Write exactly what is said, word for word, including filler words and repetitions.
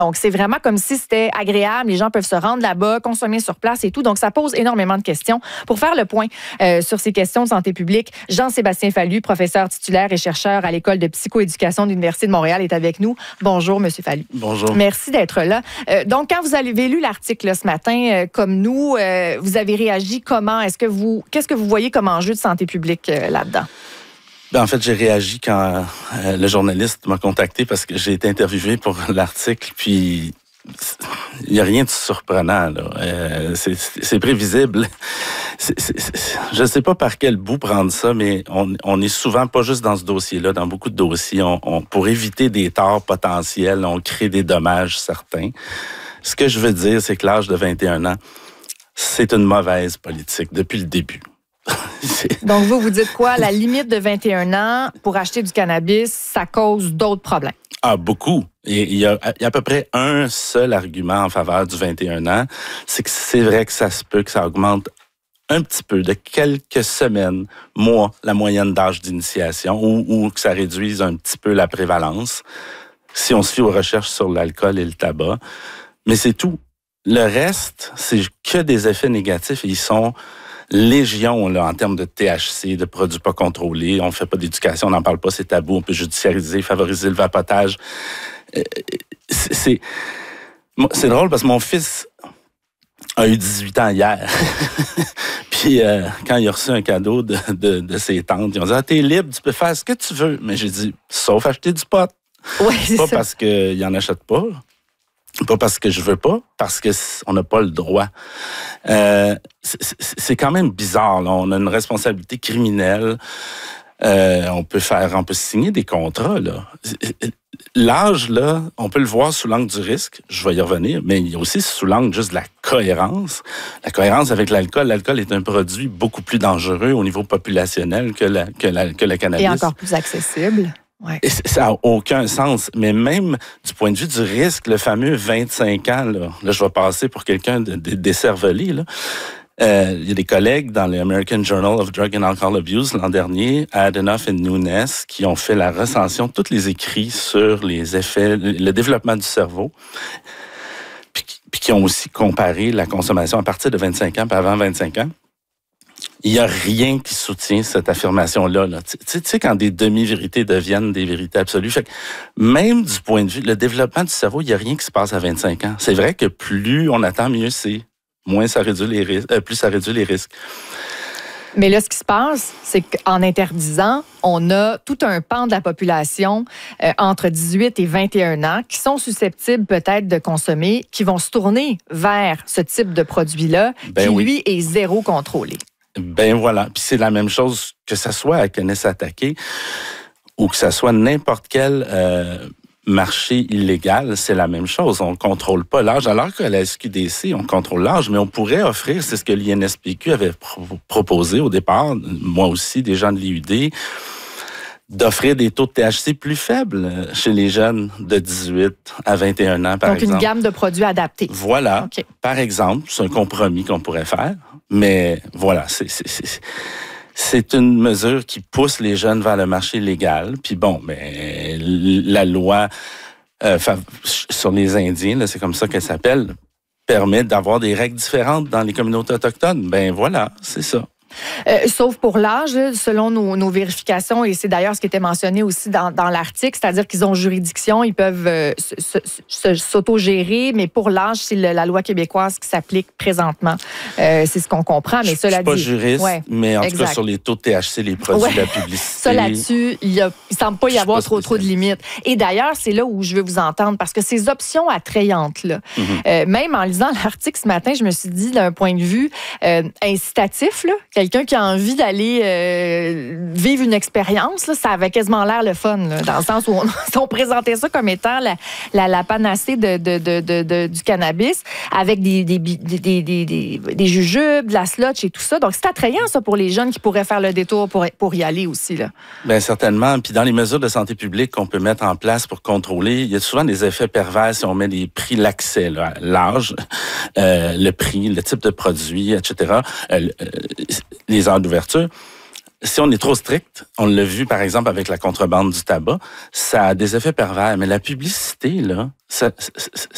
Donc, c'est vraiment comme si c'était agréable. Les gens peuvent se rendre là-bas, consommer sur place et tout. Donc, ça pose énormément de questions. Pour faire le point euh, sur ces questions de santé publique, Jean-Sébastien Fallu, professeur titulaire et chercheur à l'École de psychoéducation de l'Université de Montréal, est avec nous. Bonjour, M. Fallu. Bonjour. Merci d'être là. Euh, donc, quand vous avez lu l'article là, ce matin, euh, comme nous, euh, vous avez réagi comment? Est-ce que vous, qu'est-ce que vous voyez comme enjeu de santé publique euh, là-dedans? Ben, en fait, j'ai réagi quand euh, le journaliste m'a contacté parce que j'ai été interviewé pour l'article, puis il n'y a rien de surprenant, là. Euh, c'est, c'est prévisible. C'est, c'est, c'est, je ne sais pas par quel bout prendre ça, mais on, on est souvent, pas juste dans ce dossier-là, dans beaucoup de dossiers, on, on, pour éviter des torts potentiels, on crée des dommages certains. Ce que je veux dire, c'est que l'âge de vingt et un ans, c'est une mauvaise politique depuis le début. Donc, vous, vous dites quoi? La limite de vingt et un ans pour acheter du cannabis, ça cause d'autres problèmes. Ah, beaucoup. Il y a, il y a à peu près un seul argument en faveur du vingt et un ans, c'est que c'est vrai que ça se peut que ça augmente un petit peu, de quelques semaines, mois, la moyenne d'âge d'initiation, ou, ou que ça réduise un petit peu la prévalence, si on se fie aux recherches sur l'alcool et le tabac. Mais c'est tout. Le reste, c'est que des effets négatifs et ils sont légion là, en termes de T H C, de produits pas contrôlés. On fait pas d'éducation, on n'en parle pas, c'est tabou. On peut judiciariser, favoriser le vapotage. C'est, c'est, c'est drôle parce que mon fils a eu dix-huit ans hier. Puis euh, quand il a reçu un cadeau de, de, de ses tantes, ils ont dit « Ah, t'es libre, tu peux faire ce que tu veux. » Mais j'ai dit « Sauf acheter du pot. » Oui, c'est Pas ça. parce qu'il n'en achète pas. Pas parce que je veux pas, parce que on n'a pas le droit. Euh, c'est, c'est quand même bizarre. Là. On a une responsabilité criminelle. Euh, on peut faire, on peut signer des contrats. Là. L'âge, là, on peut le voir sous l'angle du risque. Je vais y revenir, mais il y a aussi sous l'angle juste de la cohérence. La cohérence avec l'alcool. L'alcool est un produit beaucoup plus dangereux au niveau populationnel que la, que la, que le cannabis. Et encore plus accessible. Ouais. Et ça n'a aucun sens. Mais même du point de vue du risque, le fameux vingt-cinq ans, là, là je vais passer pour quelqu'un de, de décervelé, là. Euh, il y a des collègues dans l'American Journal of Drug and Alcohol Abuse l'an dernier, Adenoff et Nunes, qui ont fait la recension de tous les écrits sur les effets, le développement du cerveau, puis, puis qui ont aussi comparé la consommation à partir de vingt-cinq ans puis avant vingt-cinq ans. Il n'y a rien qui soutient cette affirmation-là. Là. Tu sais, tu sais, quand des demi-vérités deviennent des vérités absolues. Fait que même du point de vue, le développement du cerveau, il n'y a rien qui se passe à vingt-cinq ans. C'est vrai que plus on attend, mieux c'est. Moins ça réduit les risques, euh, plus ça réduit les risques. Mais là, ce qui se passe, c'est qu'en interdisant, on a tout un pan de la population euh, entre dix-huit et vingt et un ans qui sont susceptibles peut-être de consommer, qui vont se tourner vers ce type de produit-là, ben qui, oui. lui, est zéro contrôlé. Ben voilà. Puis c'est la même chose que ça soit à Kanesatake ou que ça soit n'importe quel euh, marché illégal, c'est la même chose. On ne contrôle pas l'âge. Alors qu'à la S Q D C, on contrôle l'âge, mais on pourrait offrir, c'est ce que l'I N S P Q avait pro- proposé au départ, moi aussi, des gens de l'I U D, d'offrir des taux de T H C plus faibles chez les jeunes de dix-huit à vingt et un ans, par Donc, exemple. une gamme de produits adaptés. Voilà. Okay. Par exemple, c'est un compromis qu'on pourrait faire, mais voilà, c'est, c'est, c'est, c'est une mesure qui pousse les jeunes vers le marché légal. Puis bon, mais la loi euh, sur les Indiens, là, c'est comme ça qu'elle s'appelle, permet d'avoir des règles différentes dans les communautés autochtones. Ben voilà, c'est ça. Euh, sauf pour l'âge, selon nos, nos vérifications, et c'est d'ailleurs ce qui était mentionné aussi dans, dans l'article, c'est-à-dire qu'ils ont juridiction, ils peuvent euh, se, se, s'autogérer, mais pour l'âge, c'est le, la loi québécoise qui s'applique présentement. Euh, c'est ce qu'on comprend, mais je cela dit... Je suis pas juriste, ouais, mais en exact. tout cas, sur les taux de T H C, les produits ouais. de la publicité... Ça, là-dessus, il ne semble pas y avoir pas trop, trop de limites. Et d'ailleurs, c'est là où je veux vous entendre, parce que ces options attrayantes-là, mm-hmm. euh, même en lisant l'article ce matin, je me suis dit, d'un point de vue euh, incitatif, là, quelqu'un qui a envie d'aller euh, vivre une expérience, là, ça avait quasiment l'air le fun, là, dans le sens où on, on présentait ça comme étant la, la, la panacée de, de, de, de, de, du cannabis, avec des, des, des, des, des, des, des jujubes, de la slotch et tout ça. Donc, c'est attrayant, ça, pour les jeunes qui pourraient faire le détour pour, pour y aller aussi. Là. Bien, certainement. Puis dans les mesures de santé publique qu'on peut mettre en place pour contrôler, il y a souvent des effets pervers si on met les prix, l'accès, là, l'âge, euh, le prix, le type de produit, et cetera, euh, les heures d'ouverture. Si on est trop strict, on l'a vu par exemple avec la contrebande du tabac, ça a des effets pervers. Mais la publicité, là, ça,